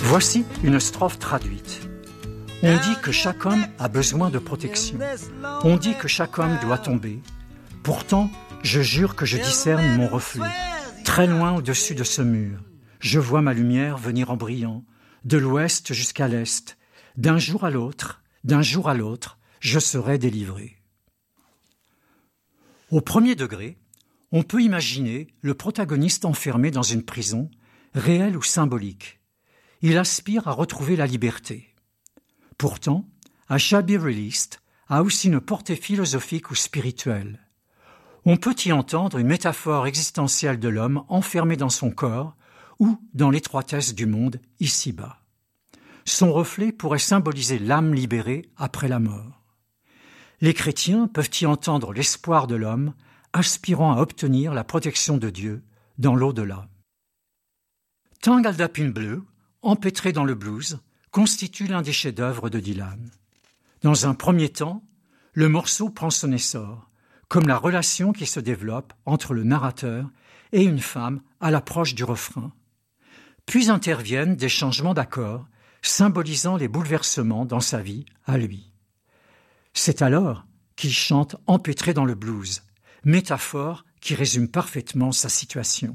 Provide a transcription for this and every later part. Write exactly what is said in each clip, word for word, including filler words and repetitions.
Voici une strophe traduite. On dit que chaque homme a besoin de protection. On dit que chaque homme doit tomber. Pourtant, je jure que je discerne mon reflet. Très loin au-dessus de ce mur, je vois ma lumière venir en brillant, de l'ouest jusqu'à l'est. D'un jour à l'autre, d'un jour à l'autre, je serai délivré. Au premier degré, on peut imaginer le protagoniste enfermé dans une prison, réelle ou symbolique. Il aspire à retrouver la liberté. Pourtant, I Shall Be Released a aussi une portée philosophique ou spirituelle. On peut y entendre une métaphore existentielle de l'homme enfermé dans son corps ou dans l'étroitesse du monde ici-bas. Son reflet pourrait symboliser l'âme libérée après la mort. Les chrétiens peuvent y entendre l'espoir de l'homme aspirant à obtenir la protection de Dieu dans l'au-delà. Tangled Up in Blue, empêtré dans le blues, constitue l'un des chefs-d'œuvre de Dylan. Dans un premier temps, le morceau prend son essor, comme la relation qui se développe entre le narrateur et une femme à l'approche du refrain. Puis interviennent des changements d'accords, symbolisant les bouleversements dans sa vie à lui. C'est alors qu'il chante empêtré dans le blues, métaphore qui résume parfaitement sa situation.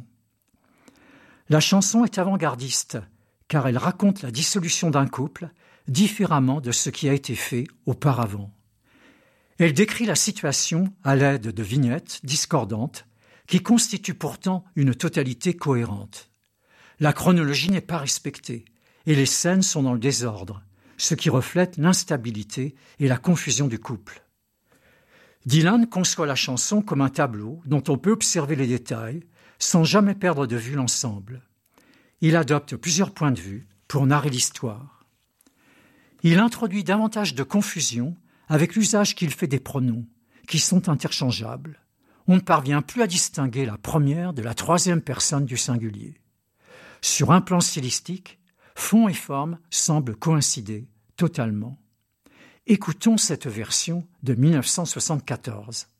La chanson est avant-gardiste, car elle raconte la dissolution d'un couple différemment de ce qui a été fait auparavant. Elle décrit la situation à l'aide de vignettes discordantes qui constituent pourtant une totalité cohérente. La chronologie n'est pas respectée et les scènes sont dans le désordre, ce qui reflète l'instabilité et la confusion du couple. Dylan conçoit la chanson comme un tableau dont on peut observer les détails sans jamais perdre de vue l'ensemble. Il adopte plusieurs points de vue pour narrer l'histoire. Il introduit davantage de confusion avec l'usage qu'il fait des pronoms, qui sont interchangeables. On ne parvient plus à distinguer la première de la troisième personne du singulier. Sur un plan stylistique, fond et forme semblent coïncider totalement. Écoutons cette version de mille neuf cent soixante-quatorze.